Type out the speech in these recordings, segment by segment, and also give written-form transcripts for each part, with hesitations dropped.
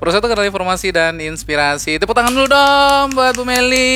Proses itu karena informasi dan inspirasi. Tepuk tangan dulu dong buat Bu Meli.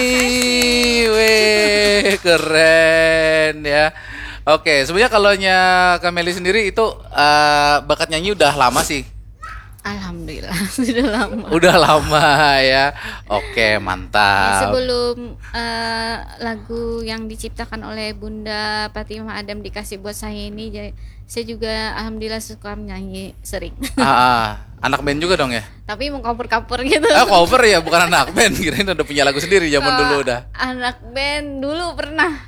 Weh, keren ya. Oke, sebenarnya kalau Kak Meli sendiri itu bakat nyanyi udah lama sih. Alhamdulillah sudah lama. Udah lama ya. Oke, mantap. Sebelum lagu yang diciptakan oleh Bunda Fatimah Adam dikasih buat saya ini, saya juga alhamdulillah suka menyanyi sering. Anak band juga dong ya? Tapi mau cover-cover gitu. Cover ya, bukan anak band. Kirain udah punya lagu sendiri zaman dulu udah. Anak band dulu pernah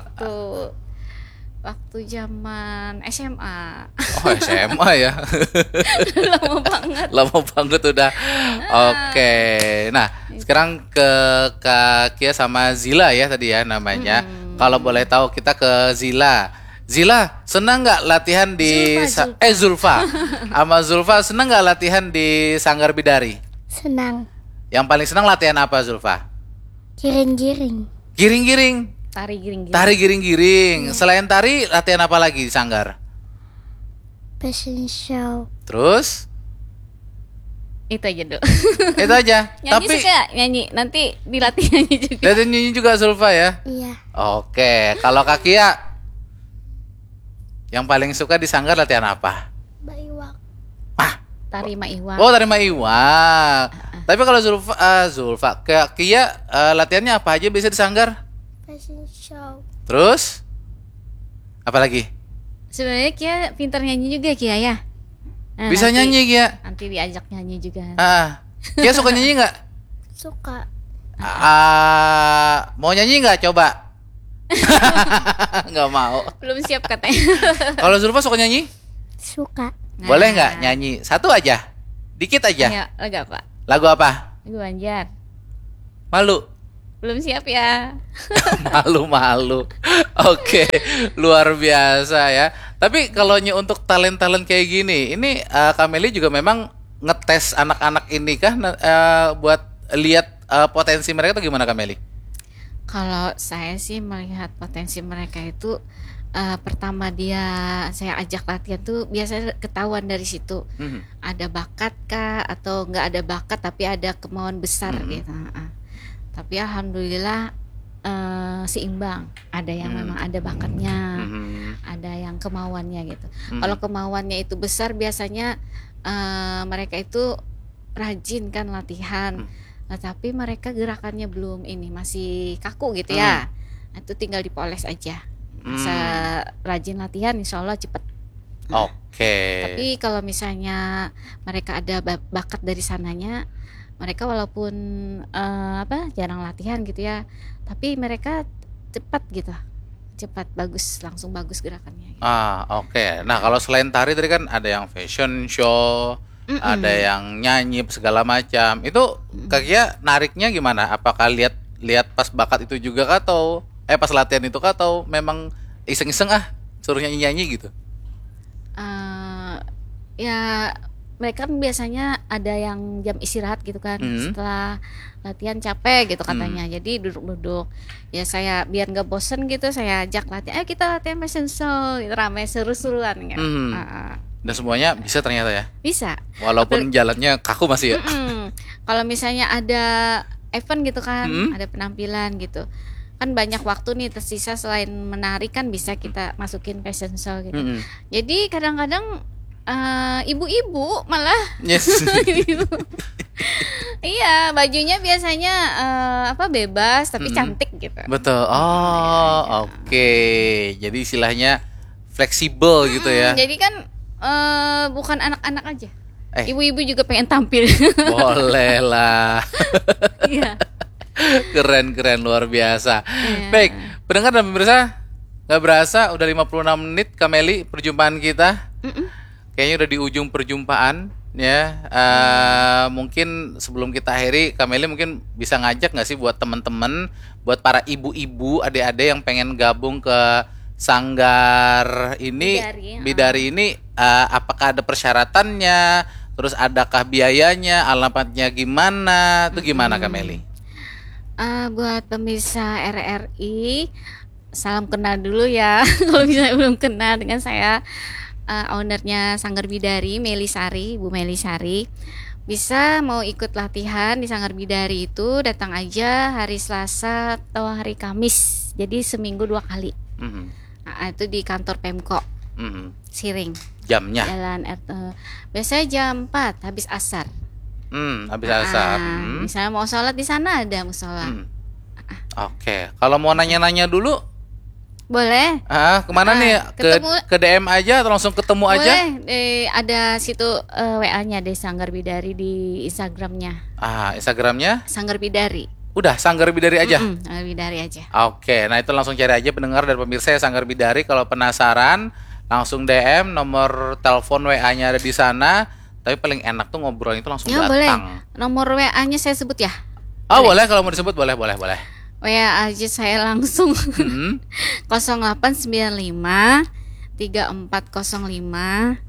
waktu zaman SMA. Oh, SMA ya. Lama banget. Lama banget udah. Oke. Nah, sekarang ke Kak Kia sama Zila ya tadi ya namanya. Kalau boleh tahu kita ke Zila. Zila, senang nggak latihan di Zulfa. Sama Zulfa senang nggak latihan di Sanggar Bidari? Senang. Yang paling senang latihan apa Zulfa? Giring-giring. Giring-giring. Tari giring-giring. Tari giring-giring. Selain tari, latihan apa lagi di Sanggar? Fashion show. Terus? Itu aja dulu. Itu aja. Nyanyi suka nyanyi. Nanti dilatih nyanyi juga. Latihan nyanyi juga Zulfa ya? Iya. Oke. Kalau Kak Kia, yang paling suka di Sanggar latihan apa? Baiwak. Tari Maiwa. Oh, tari Maiwa. Tapi kalau Zulfa, Kak Kia latihannya apa aja bisa di Sanggar? Fashion show. Terus? Apa lagi? Sebenarnya Kia pintar nyanyi juga Kia ya. Nah, Bisa nyanyi Kia? Nanti diajak nyanyi juga. Kia suka nyanyi nggak? Suka. Mau nyanyi nggak? Coba. Nggak mau. Belum siap katanya. Kalau Zulfa suka nyanyi? Suka. Boleh nggak nyanyi? Satu aja. Dikit aja. Ayo, lagu apa? Lagu apa? Lagu Banjar. Malu. Belum siap ya. Malu. Oke, luar biasa ya. Tapi kalau untuk talent-talent kayak gini, ini Kak Meli juga memang ngetes anak-anak ini kah buat lihat potensi mereka atau gimana Kak Meli? Kalau saya sih melihat potensi mereka itu pertama saya ajak latihan tuh biasanya ketahuan dari situ. Ada bakat kah atau nggak ada bakat tapi ada kemauan besar gitu. Tapi alhamdulillah seimbang. Ada yang memang ada bakatnya, ada yang kemauannya gitu. Kalau kemauannya itu besar biasanya mereka itu rajin kan latihan. Nah, tapi mereka gerakannya belum masih kaku gitu ya. Itu tinggal dipoles aja. Rajin latihan insya Allah cepet. Oke. Tapi kalau misalnya mereka ada bakat dari sananya, mereka walaupun jarang latihan gitu ya, tapi mereka cepat bagus, langsung bagus gerakannya gitu. Oke. Nah, kalau selain tari tadi kan ada yang fashion show, ada yang nyanyi segala macam. Itu Kak Kia nariknya gimana? Apakah lihat pas bakat itu juga kah, atau pas latihan itu kah, atau memang iseng-iseng suruh nyanyi gitu? Ya mereka kan biasanya ada yang jam istirahat gitu kan, setelah latihan capek gitu katanya, jadi duduk-duduk ya, saya biar nggak bosen gitu saya ajak latihan, kita latihan fashion show gitu, ramai seru-seruan gitu. Dan semuanya bisa ternyata ya? Bisa, walaupun jalannya kaku masih ya. Kalau misalnya ada event gitu kan, ada penampilan gitu kan, banyak waktu nih tersisa, selain menari kan bisa kita masukin fashion show gitu. Jadi kadang-kadang ibu-ibu malah iya, bajunya biasanya bebas tapi cantik gitu. Betul. Oke. Jadi istilahnya fleksibel gitu ya. Jadi kan bukan anak-anak aja, ibu-ibu juga pengen tampil. Boleh lah. Iya. Keren luar biasa. Baik, pendengar dan pemirsa, nggak berasa udah 56 menit Kak Meli perjumpaan kita. Kayaknya udah di ujung perjumpaan ya. Mungkin sebelum kita akhiri, Kak Meli mungkin bisa ngajak nggak sih buat teman-teman, buat para ibu-ibu, adik-adik yang pengen gabung ke Sanggar ini, Bidari ini, apakah ada persyaratannya, terus adakah biayanya, alamatnya gimana, itu gimana Kak Meli? Buat pemirsa RRI, salam kenal dulu ya. Kalau misalnya belum kenal dengan saya, ownernya Sanggar Bidari, Bu Meli Sari. Bisa mau ikut latihan di Sanggar Bidari itu datang aja hari Selasa atau hari Kamis. Jadi seminggu 2 kali. Nah, itu di kantor Pemko Siring. Jamnya? Jalan biasanya jam 4 habis asar. Habis asar. Misalnya mau sholat di sana ada musola. Oke. Kalau mau nanya-nanya dulu, Boleh. kemana nih? Ketemu. Ke DM aja atau langsung ketemu aja? Boleh. Ada situ WA-nya deh Sanggar Bidari di Instagramnya. Instagramnya? Sanggar Bidari. Udah, Sanggar Bidari aja? Sanggar Bidari aja. Oke, nah itu langsung cari aja pendengar dan pemirsa ya Sanggar Bidari. Kalau penasaran, langsung DM, nomor telepon WA-nya ada di sana. Tapi paling enak tuh ngobrol itu langsung Ya datang. boleh. Nomor WA-nya saya sebut ya. Boleh kalau mau disebut boleh. WA aja saya langsung 0895 3405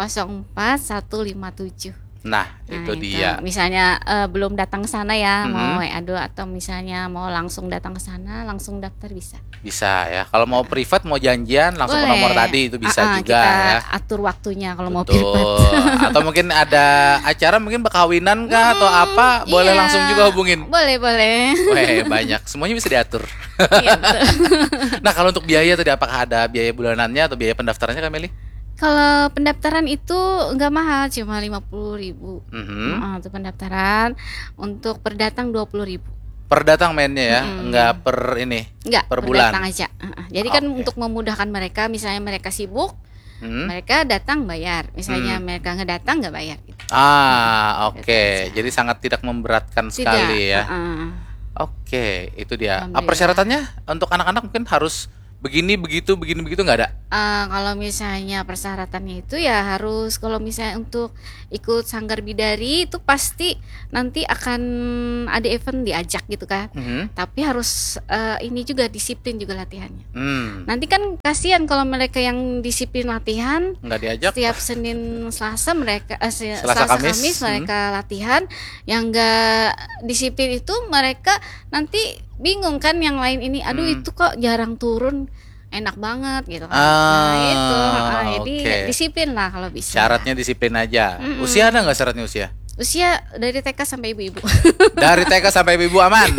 04157. Nah, itu dia. Misalnya belum datang ke sana ya, mau WA dulu atau misalnya mau langsung datang ke sana, langsung daftar bisa. Bisa ya. Kalau mau privat, mau janjian langsung ke Boleh. nomor tadi itu bisa juga kita ya. atur waktunya kalau mau Betul. privat. Atau mungkin ada acara mungkin perkawinan kah atau apa, boleh Iya. langsung juga hubungin. Boleh. Weh, banyak. Semuanya bisa diatur. Iya, betul. Nah, kalau untuk biaya tadi apakah ada biaya bulanannya atau biaya pendaftarannya Kak Meli? Kalau pendaftaran itu nggak mahal, cuma 50.000. Itu pendaftaran. Untuk perdatang 20.000. Per datang mainnya ya, nggak per ini. Enggak, per bulan. datang aja. Jadi kan Oke. untuk memudahkan mereka, misalnya mereka sibuk, mereka datang bayar. Misalnya mereka nggak datang nggak bayar. Gitu. Oke. Jadi sangat tidak memberatkan Tidak. sekali ya. Oke, itu dia. Alhamdulillah. Persyaratannya untuk anak-anak mungkin harus begini begitu nggak ada? Kalau misalnya persyaratannya itu ya harus, kalau misalnya untuk ikut Sanggar Bidari itu pasti nanti akan ada event diajak gitu kan. Tapi harus ini juga disiplin juga latihannya. Nanti kan kasihan kalau mereka yang disiplin latihan Nggak diajak? setiap Senin Selasa mereka Selasa, Kamis. mereka latihan, yang enggak disiplin itu mereka nanti bingung kan, yang lain ini aduh itu kok jarang turun, enak banget gitu kan. Itu jadi oke. disiplin lah kalau bisa. Syaratnya disiplin aja. Usia ada nggak syaratnya usia? Usia dari TK sampai ibu-ibu. Dari TK sampai ibu aman.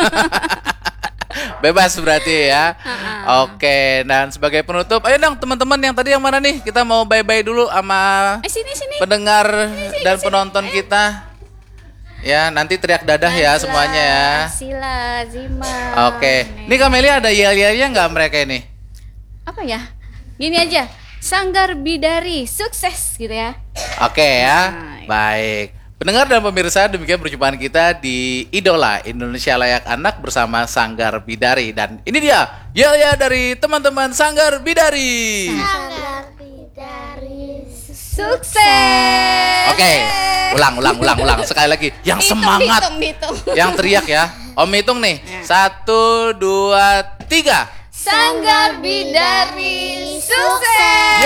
Bebas berarti ya. Oke, dan sebagai penutup, ayo dong teman-teman yang tadi yang mana nih? Kita mau bye-bye dulu sama Sini. pendengar dan penonton kita. Ya, nanti teriak dadah ya semuanya ya. Sila, Zima. Oke. Ini Kak Meli ada yel-yelnya nggak mereka ini? Apa ya? Gini aja. Sanggar Bidari sukses gitu ya. Oke ya. Baik. Pendengar dan pemirsa, demikian perjumpaan kita di Idola Indonesia Layak Anak bersama Sanggar Bidari. Dan ini dia yel-yel dari teman-teman Sanggar Bidari. Sanggar Bidari Sukses. Oke, ulang. Sekali lagi, yang semangat, Hitung. yang teriak ya. Om hitung nih, 1, 2, 3. Sanggar Bidari sukses.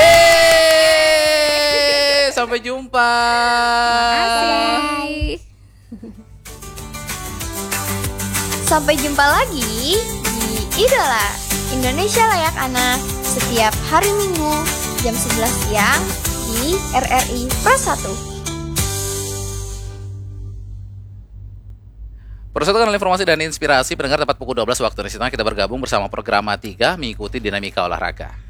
Yeay, sampai jumpa. Asik. Sampai jumpa lagi di Idola Indonesia Layak Anak setiap hari Minggu jam 11 siang di RRI Pro 1. Persatukan informasi dan inspirasi pendengar tepat pukul 12 waktu Indonesia kita bergabung bersama program 3 mengikuti dinamika olahraga.